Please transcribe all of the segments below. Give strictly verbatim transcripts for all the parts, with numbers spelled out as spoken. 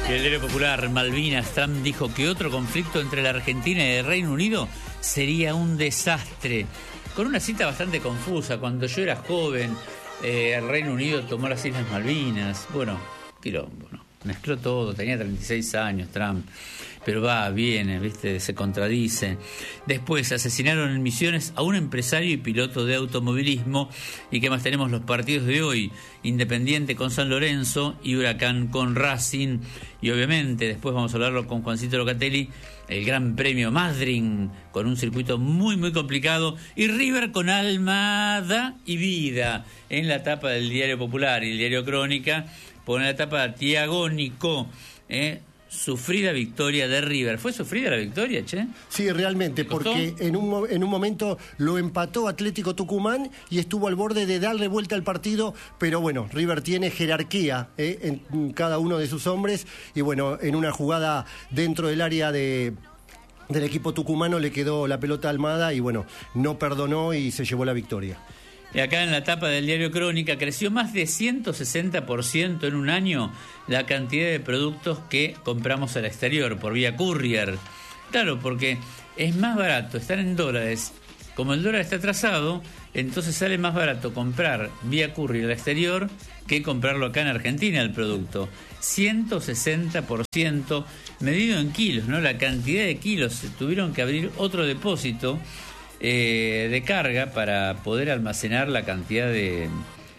Y el diario popular Malvinas, Trump dijo que otro conflicto entre la Argentina y el Reino Unido sería un desastre. Con una cita bastante confusa. Cuando yo era joven, eh, el Reino Unido tomó las Islas Malvinas. Bueno, quilombo, ¿no? Mezcló todo, tenía treinta y seis años Trump, pero va, viene, ¿viste? Se contradice. Después asesinaron en Misiones a un empresario y piloto de automovilismo. ¿Y qué más tenemos? Los partidos de hoy: Independiente con San Lorenzo y Huracán con Racing. Y obviamente después vamos a hablarlo con Juancito Locatelli, el Gran Premio Madrid, con un circuito muy muy complicado, y River con Almada y Vida. En la tapa del Diario Popular y el Diario Crónica pone la tapa Tiagónico, ¿eh? Sufrida victoria de River. ¿Fue sufrida la victoria, che? Sí, realmente, porque en un, en un momento lo empató Atlético Tucumán y estuvo al borde de darle vuelta al partido, pero bueno, River tiene jerarquía ¿eh? en cada uno de sus hombres, y bueno, en una jugada dentro del área de... del equipo tucumano le quedó la pelota a Almada y bueno, no perdonó y se llevó la victoria. Y acá en la tapa del Diario Crónica, creció más de ciento sesenta por ciento en un año la cantidad de productos que compramos al exterior por vía courier. Claro, porque es más barato, están en dólares. Como el dólar está atrasado, entonces sale más barato comprar vía courier al exterior que comprarlo acá en Argentina el producto. ciento sesenta por ciento medido en kilos, ¿no? La cantidad de kilos. Tuvieron que abrir otro depósito Eh, de carga para poder almacenar la cantidad de,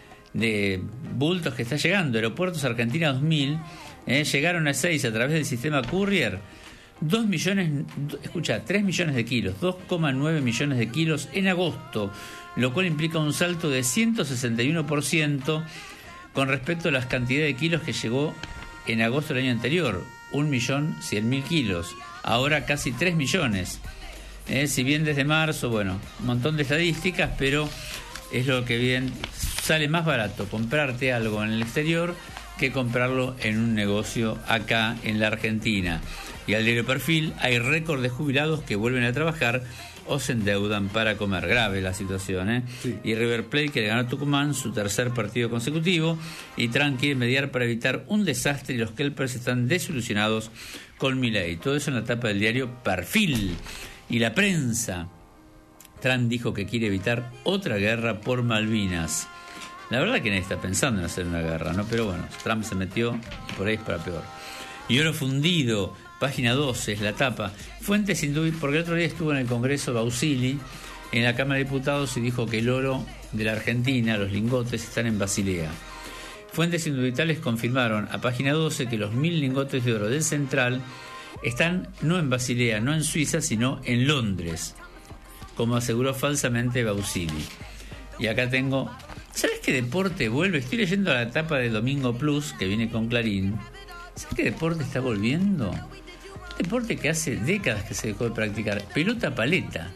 de bultos que está llegando. Aeropuertos Argentina dos mil eh, llegaron a seis a través del sistema courier. dos millones, escucha, tres millones de kilos, dos coma nueve millones de kilos en agosto, lo cual implica un salto de ciento sesenta y uno por ciento con respecto a las cantidades de kilos que llegó en agosto del año anterior, un millón cien mil kilos, ahora casi tres millones. Eh, si bien desde marzo, bueno, un montón de estadísticas, pero es lo que bien sale más barato comprarte algo en el exterior que comprarlo en un negocio acá en la Argentina. Y al diario Perfil, hay récord de jubilados que vuelven a trabajar o se endeudan para comer. Grave la situación, ¿eh? Sí. Y River Plate, que le ganó a Tucumán su tercer partido consecutivo, y Trump quiere mediar para evitar un desastre y los Kelpers están desilusionados con Milei. Todo eso en la tapa del diario Perfil. Y la prensa, Trump dijo que quiere evitar otra guerra por Malvinas. La verdad que nadie está pensando en hacer una guerra, ¿no? Pero bueno, Trump se metió y por ahí es para peor. Y oro fundido, página doce, es la tapa. Fuentes indubitables, porque el otro día estuvo en el Congreso Bausili, en la Cámara de Diputados, y dijo que el oro de la Argentina, los lingotes, están en Basilea. Fuentes indubitables confirmaron a página doce que los mil lingotes de oro del Central están no en Basilea, no en Suiza, sino en Londres, como aseguró falsamente Bausili. Y acá tengo... ¿Sabes qué deporte vuelve? Estoy leyendo la etapa de Domingo Plus, que viene con Clarín. ¿Sabes qué deporte está volviendo? Un deporte que hace décadas que se dejó de practicar. Pelota paleta.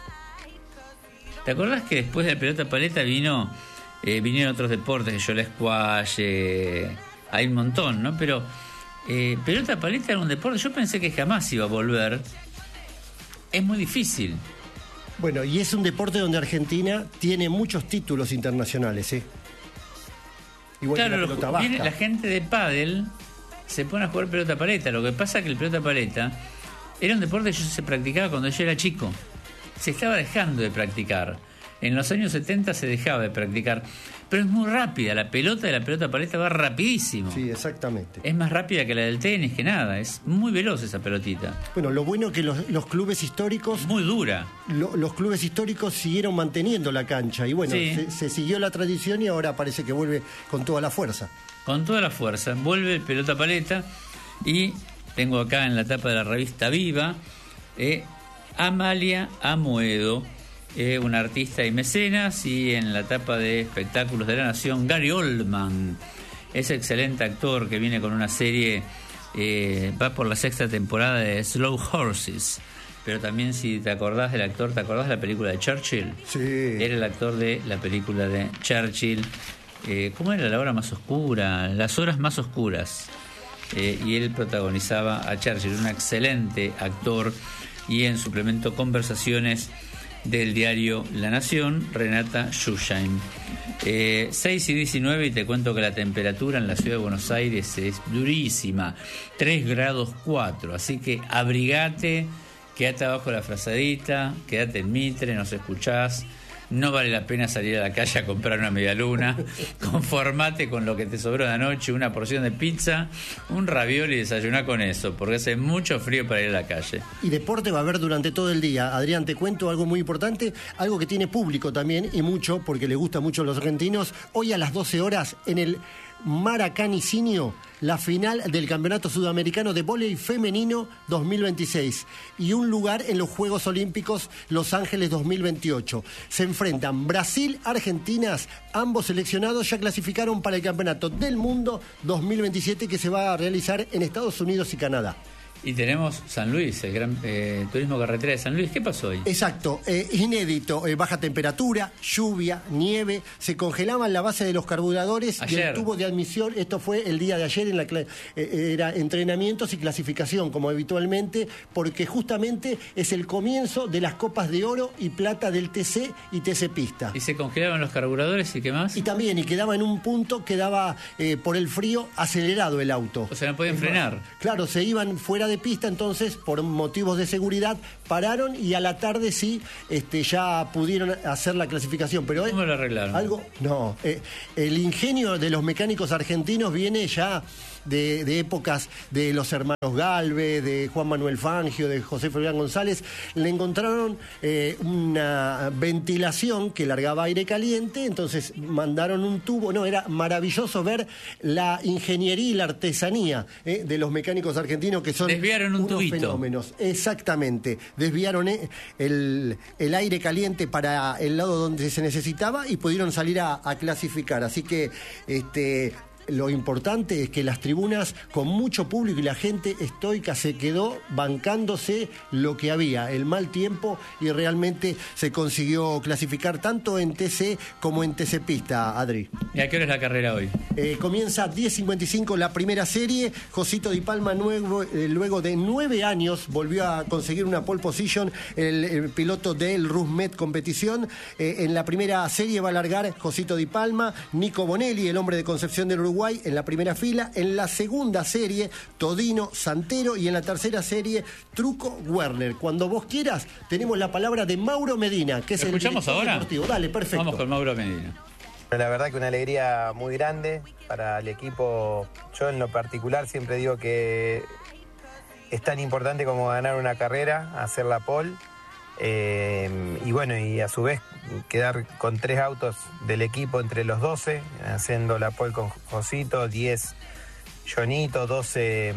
¿Te acordás que después de la pelota paleta vino eh, vinieron otros deportes, que yo la squash, eh, hay un montón, ¿no? Pero... Eh, pelota paleta era un deporte, yo pensé que jamás iba a volver. Es muy difícil. Bueno, y es un deporte donde Argentina tiene muchos títulos internacionales, ¿eh? Igual claro, que la pelota vasca. Viene la gente de pádel se pone a jugar pelota paleta. Lo que pasa es que el pelota paleta era un deporte que yo se practicaba cuando yo era chico. Se estaba dejando de practicar. En los años setenta se dejaba de practicar. Pero es muy rápida, la pelota de la pelota paleta va rapidísimo. Sí, exactamente. Es más rápida que la del tenis, que nada, es muy veloz esa pelotita. Bueno, lo bueno es que los, los clubes históricos... Muy dura. Lo, los clubes históricos siguieron manteniendo la cancha y bueno, sí. se, se siguió la tradición y ahora parece que vuelve con toda la fuerza. Con toda la fuerza, vuelve pelota paleta. Y tengo acá en la tapa de la revista Viva, eh, Amalia Amoedo, Eh, una artista y mecenas, y en la etapa de Espectáculos de la Nación, Gary Oldman, ese excelente actor que viene con una serie, eh, va por la sexta temporada de Slow Horses, pero también, si te acordás del actor, ¿te acordás de la película de Churchill? Sí. Era el actor de la película de Churchill, eh, ¿cómo era? La hora más oscura, las horas más oscuras, eh, y él protagonizaba a Churchill, un excelente actor. Y en suplemento Conversaciones, del diario La Nación, Renata Schusheim. Eh, seis y diecinueve, y te cuento que la temperatura en la ciudad de Buenos Aires es durísima, tres grados cuatro, así que abrigate, quédate abajo de la frazadita, quédate en Mitre, nos escuchás. No vale la pena salir a la calle a comprar una medialuna. Conformate con lo que te sobró de anoche, una porción de pizza, un ravioli y desayuná con eso, porque hace mucho frío para ir a la calle. Y deporte va a haber durante todo el día. Adrián, te cuento algo muy importante, algo que tiene público también, y mucho, porque le gusta mucho a los argentinos. Hoy a las doce horas, en el Maracanicinio, la final del Campeonato Sudamericano de Vóley Femenino dos mil veintiséis y un lugar en los Juegos Olímpicos Los Ángeles dos mil veintiocho. Se enfrentan Brasil, Argentinas, ambos seleccionados ya clasificaron para el Campeonato del Mundo dos mil veintisiete que se va a realizar en Estados Unidos y Canadá. Y tenemos San Luis, el gran eh, turismo carretera de San Luis. ¿Qué pasó hoy? Exacto, eh, inédito, eh, baja temperatura, lluvia, nieve, se congelaban la base de los carburadores ayer. Y el tubo de admisión. Esto fue el día de ayer, en la eh, era entrenamientos y clasificación, como habitualmente, porque justamente es el comienzo de las copas de oro y plata del T C y T C Pista. ¿Y se congelaban los carburadores y qué más? Y también, y quedaba en un punto, quedaba eh, por el frío acelerado el auto. O sea, no podían frenar. Claro, se iban fuera de pista, entonces por motivos de seguridad pararon y a la tarde sí este, ya pudieron hacer la clasificación. Pero ¿cómo lo arreglaron? Algo, no, eh, el ingenio de los mecánicos argentinos viene ya de, de épocas de los hermanos Galvez, de Juan Manuel Fangio, de José Fabián González. Le encontraron eh, una ventilación que largaba aire caliente, entonces mandaron un tubo. No, era maravilloso ver la ingeniería y la artesanía eh, de los mecánicos argentinos, que son desviaron un unos tubito. Fenómenos. Exactamente, desviaron eh, el, el aire caliente para el lado donde se necesitaba y pudieron salir a, a clasificar. Así que este lo importante es que las tribunas, con mucho público y la gente estoica, se quedó bancándose lo que había, el mal tiempo, y realmente se consiguió clasificar tanto en T C como en T C Pista, Adri. ¿Y a qué hora es la carrera hoy? Eh, comienza a diez cincuenta y cinco la primera serie. Josito Di Palma, nuevo, eh, luego de nueve años, volvió a conseguir una pole position, el, el piloto del Rusmet Competición. Eh, en la primera serie va a largar Josito Di Palma, Nico Bonelli, el hombre de Concepción del Uruguay, en la primera fila. En la segunda serie, Todino Santero, y en la tercera serie, Truco Werner. Cuando vos quieras, tenemos la palabra de Mauro Medina, que es el ¿escuchamos director ahora? deportivo. Dale, perfecto. Vamos con Mauro Medina. La verdad que una alegría muy grande para el equipo. Yo en lo particular siempre digo que es tan importante como ganar una carrera, hacer la pole. Eh, y bueno, y a su vez quedar con tres autos del equipo entre los doce, haciendo la pole con Josito, diez Jonito, doce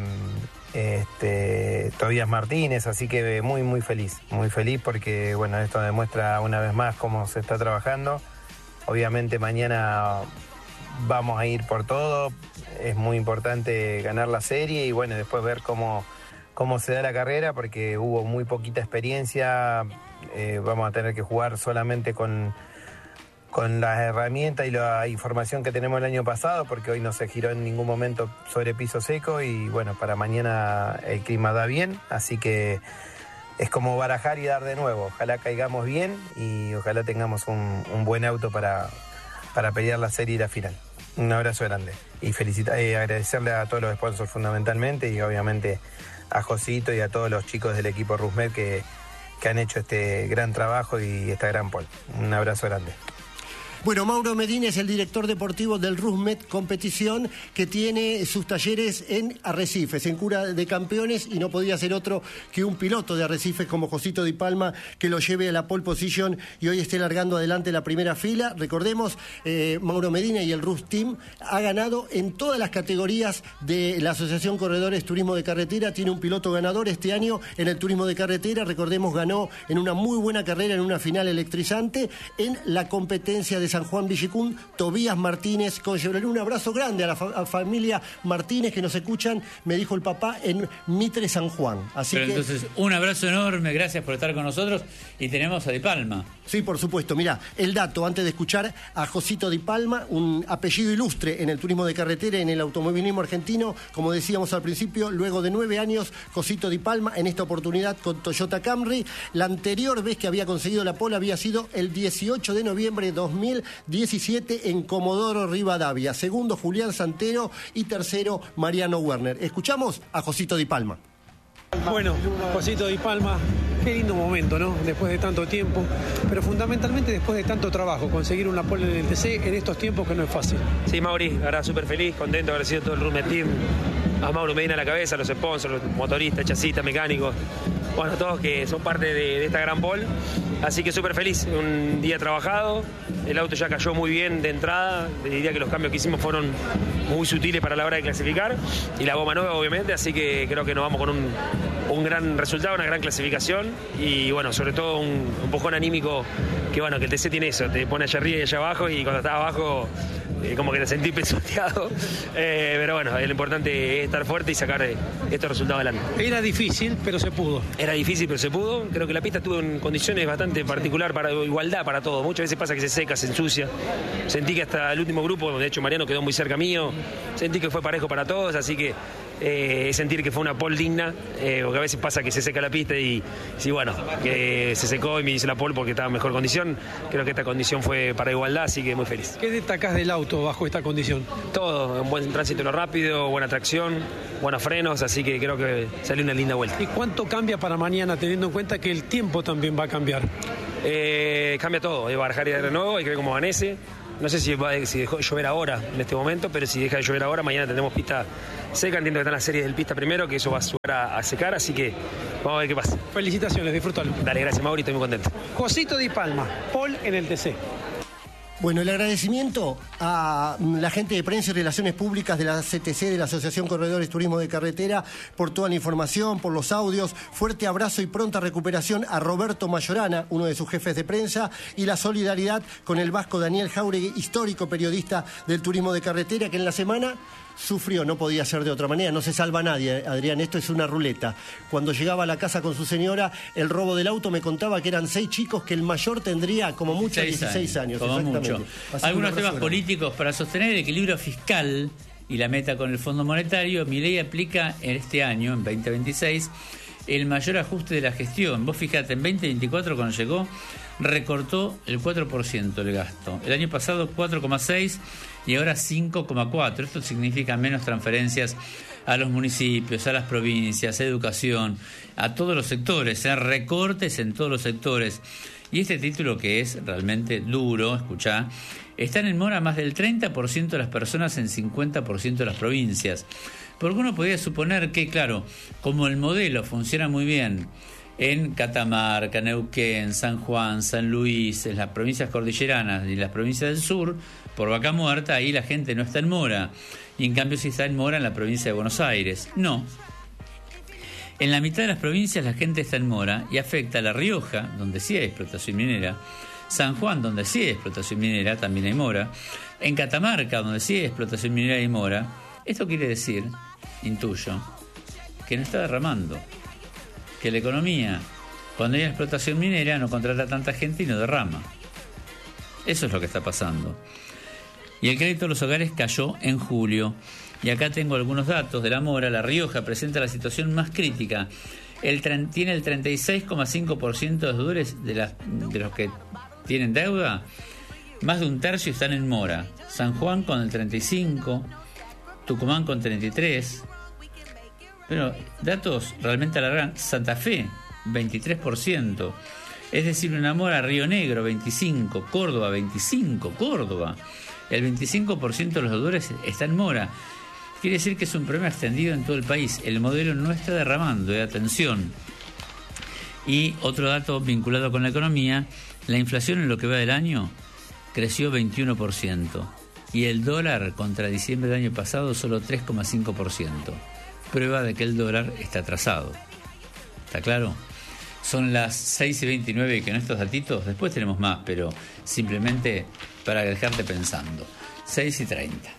este, Tobías Martínez, así que muy muy feliz, muy feliz porque bueno, esto demuestra una vez más cómo se está trabajando. Obviamente mañana vamos a ir por todo, es muy importante ganar la serie y bueno, después ver cómo cómo se da la carrera, porque hubo muy poquita experiencia. Eh, vamos a tener que jugar solamente con, con las herramientas y la información que tenemos el año pasado, porque hoy no se giró en ningún momento sobre piso seco y bueno, para mañana el clima da bien, así que es como barajar y dar de nuevo. Ojalá caigamos bien y ojalá tengamos un, un buen auto para, para pelear la serie y la final. Un abrazo grande y felicitar, eh, agradecerle a todos los sponsors fundamentalmente y obviamente a Josito y a todos los chicos del equipo Rusmet que, que han hecho este gran trabajo y esta gran pole. Un abrazo grande. Bueno, Mauro Medina es el director deportivo del Rusmet Competición, que tiene sus talleres en Arrecifes, en Cura de Campeones, y no podía ser otro que un piloto de Arrecifes como Josito Di Palma, que lo lleve a la pole position y hoy esté largando adelante la primera fila. Recordemos, eh, Mauro Medina y el Rus Team ha ganado en todas las categorías de la Asociación Corredores Turismo de Carretera. Tiene un piloto ganador este año en el Turismo de Carretera. Recordemos, ganó en una muy buena carrera, en una final electrizante, en la competencia de San Juan Villicún, Tobías Martínez con Chevrolet. Un abrazo grande a la fa- a familia Martínez que nos escuchan, me dijo el papá, en Mitre San Juan. Así Pero que, entonces, un abrazo enorme, gracias por estar con nosotros. Y tenemos a Di Palma. sí, por supuesto. Mirá, el dato, antes de escuchar a Josito Di Palma, un apellido ilustre en el turismo de carretera, en el automovilismo argentino, como decíamos al principio, luego de nueve años, Josito Di Palma, en esta oportunidad con Toyota Camry. La anterior vez que había conseguido la pole había sido el dieciocho de noviembre de dos mil diecisiete en Comodoro Rivadavia. Segundo, Julián Santero, y tercero, Mariano Werner. Escuchamos a Josito Di Palma. Bueno, Josito Di Palma, qué lindo momento, ¿no? Después de tanto tiempo, pero fundamentalmente después de tanto trabajo, conseguir una pole en el T C en estos tiempos que no es fácil. Sí, Mauri, ahora súper feliz, contento de haber sido todo el Rume Team. A Mauro Medina a la cabeza, los sponsors, los motoristas, chasistas, mecánicos, bueno, todos que son parte de, de esta gran pole. Así que súper feliz, un día trabajado, el auto ya cayó muy bien de entrada, diría que los cambios que hicimos fueron muy sutiles para la hora de clasificar, y la goma nueva obviamente, así que creo que nos vamos con un, un gran resultado, una gran clasificación, y bueno, sobre todo un, un empujón anímico, que bueno, que el T C tiene eso, te pone allá arriba y allá abajo, y cuando estás abajo eh, como que te sentís pesoteado, eh, pero bueno, lo importante es estar fuerte y sacar eh, estos resultados adelante. Era difícil, pero se pudo. Era difícil, pero se pudo. Creo que la pista estuvo en condiciones bastante particular para igualdad para todos. Muchas veces pasa que se seca, se ensucia. Sentí que hasta el último grupo, de hecho Mariano quedó muy cerca mío, sentí que fue parejo para todos, así que eh, sentir que fue una pole digna, eh, porque a veces pasa que se seca la pista y sí, bueno, que se secó y me hice la pole porque estaba en mejor condición. Creo que esta condición fue para igualdad, así que muy feliz. ¿Qué destacás del auto bajo esta condición? Todo, un buen tránsito en lo rápido, buena tracción, buenos frenos, así que creo que salió una linda vuelta. ¿Y cuánto cambia para mañana, teniendo en cuenta que el tiempo también va a cambiar? Eh, cambia todo, hay que bajar y de nuevo, hay que ver cómo amanece. No sé si, va, si dejó de llover ahora en este momento, pero si deja de llover ahora, mañana tendremos pista seca. Entiendo que están las series del pista primero, que eso va a ayudar a, a secar, así que vamos a ver qué pasa. Felicitaciones, disfrútalo. Dale, gracias Mauri, estoy muy contento. Josito Di Palma, pole en el T C. Bueno, el agradecimiento a la gente de Prensa y Relaciones Públicas de la C T C, de la Asociación Corredores Turismo de Carretera, por toda la información, por los audios. Fuerte abrazo y pronta recuperación a Roberto Mayorana, uno de sus jefes de prensa, y la solidaridad con el vasco Daniel Jauregui, histórico periodista del turismo de carretera, que en la semana sufrió, no podía ser de otra manera, no se salva nadie, Adrián, esto es una ruleta. Cuando llegaba a la casa con su señora, el robo del auto, me contaba que eran seis chicos, que el mayor tendría como mucho dieciséis años. Como mucho. Algunos temas políticos para sostener el equilibrio fiscal y la meta con el Fondo Monetario. Milei aplica en este año, en veinte veintiséis, el mayor ajuste de la gestión. Vos fijate, en veinte veinticuatro cuando llegó, recortó el cuatro por ciento el gasto. El año pasado cuatro coma seis por ciento y ahora cinco coma cuatro por ciento. Esto significa menos transferencias a los municipios, a las provincias, a educación, a todos los sectores, ¿eh? Recortes en todos los sectores. Y este título, que es realmente duro, escuchá, están en mora más del treinta por ciento de las personas en cincuenta por ciento de las provincias. Porque uno podría suponer que, claro, como el modelo funciona muy bien en Catamarca, Neuquén, San Juan, San Luis, en las provincias cordilleranas y las provincias del sur, por Vaca Muerta, ahí la gente no está en mora. Y en cambio sí está en mora en la provincia de Buenos Aires. No. En la mitad de las provincias la gente está en mora y afecta a La Rioja, donde sí hay explotación minera, San Juan, donde sí hay explotación minera, también hay mora, en Catamarca, donde sí hay explotación minera y mora. Esto quiere decir, intuyo, que no está derramando, que la economía, cuando hay explotación minera, no contrata tanta gente y no derrama. Eso es lo que está pasando. Y el crédito a los hogares cayó en julio. Y acá tengo algunos datos de la mora. La Rioja presenta la situación más crítica. El tren, tiene el treinta y seis coma cinco por ciento de los deudores de, las, de los que tienen deuda. Más de un tercio están en mora. San Juan con el treinta y cinco por ciento, Tucumán con treinta y tres por ciento. Pero datos realmente alargan. Santa Fe, veintitrés por ciento. Es decir, una mora. Río Negro, veinticinco por ciento. Córdoba, veinticinco por ciento. Córdoba. El veinticinco por ciento de los deudores está en mora. Quiere decir que es un problema extendido en todo el país. El modelo no está derramando, eh, atención. Y otro dato vinculado con la economía, la inflación en lo que va del año creció veintiuno por ciento. Y el dólar contra diciembre del año pasado solo tres coma cinco por ciento. Prueba de que el dólar está atrasado. ¿Está claro? Son las seis y veintinueve y con estos datitos, después tenemos más, pero simplemente para dejarte pensando. seis y treinta.